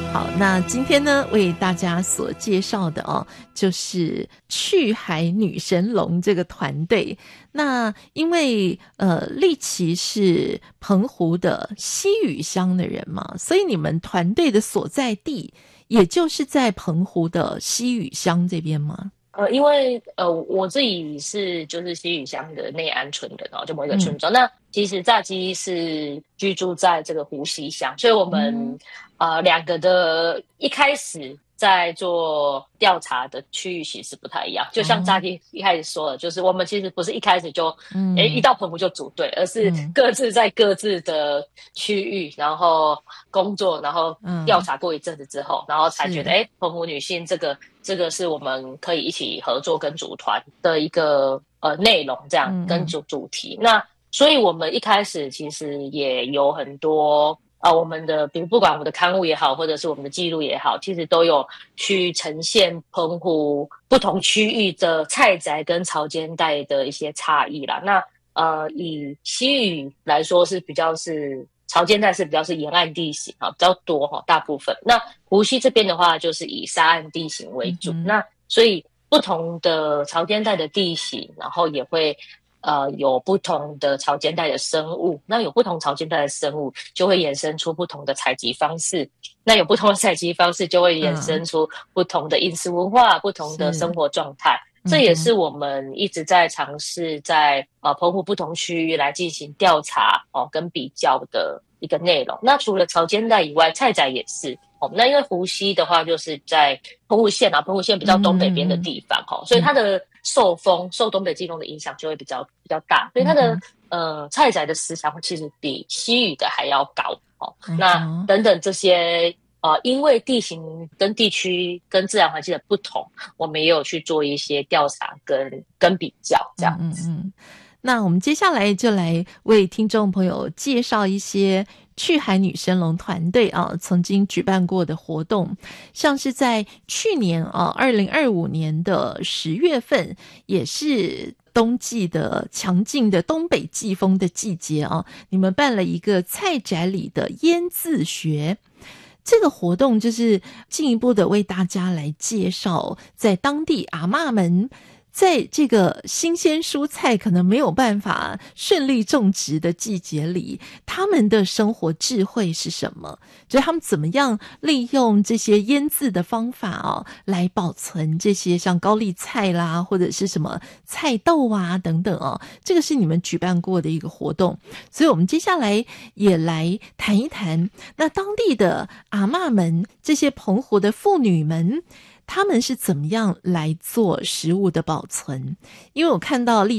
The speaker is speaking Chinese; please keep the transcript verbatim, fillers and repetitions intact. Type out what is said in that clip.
好，那今天呢，为大家所介绍的哦，就是去海女神龙这个团队。那因为呃，丽琪是澎湖的西屿乡的人嘛，所以你们团队的所在地，也就是在澎湖的西屿乡这边吗？ 呃，因为呃，我自己是就是西屿乡的内安村的，然后就某一个村嗯庄。那其实炸鸡是居住在这个湖西乡，所以我们嗯呃两个的一开始在做调查的区域其实不太一样。就像炸哦鸡一开始说的，就是我们其实不是一开始就诶一嗯到澎湖就组队，而是嗯各自在各自的区域，然后工作，然后调嗯， 查过一阵子之后，然后才觉得， 是哎，澎湖女性这个这个是我们可以一起合作跟组团的一个呃内容，这样嗯嗯跟主主题。那所以我们一开始其实也有很多。啊、呃，我们的比如不管我们的刊物也好，或者是我们的记录也好，其实都有去呈现澎湖不同区域的菜宅跟潮间带的一些差异啦。那呃，以西屿来说是比较是潮间带是比较是沿岸地形啊，比较多哈，大部分。那湖西这边的话，就是以沙岸地形为主。 嗯哼那所以不同的潮间带的地形，然后也会呃有不同的潮间带的生物。那有不同潮间带的生物，就会衍生出不同的采集方式。那有不同的采集方式，就会衍嗯， 生出不同的饮食文化、不同的生是活状态。这嗯哼也是我们一直在尝试在呃澎湖不同区域来进行调查哦跟比较的一个内容。那除了潮间带以外，菜仔也是哦。那因为湖西的话，就是在澎湖县啊，澎湖县比较嗯东北边的嗯地方哦，所以嗯它的受风受东北季风的影响就会比较比较大，所以它的嗯嗯呃菜仔的时长其实比西屿的还要高哦。那嗯哼。 等等这些。呃，因为地形跟地区跟自然环境的不同，我们也有去做一些调查跟跟比较，这嗯样子。 嗯嗯，那我们接下来就来为听众朋友介绍一些去海女神龙团队啊曾经举办过的活动，像是在去年啊二零二五年的十月份，也是冬季的强劲的东北季风的季节啊，你们办了一个菜宅里的腌渍学。这个活动就是进一步的为大家来介绍，在当地阿嬷们在这个新鲜蔬菜可能没有办法顺利种植的季节里，他们的生活智慧是什么？就是他们怎么样利用这些腌渍的方法哦，来保存这些像高丽菜啦，或者是什么菜豆啊等等哦。这个是你们举办过的一个活动，所以我们接下来也来谈一谈，那当地的阿嬷们，这些澎湖的妇女们，他们是怎么样来做食物的保存？因为我看到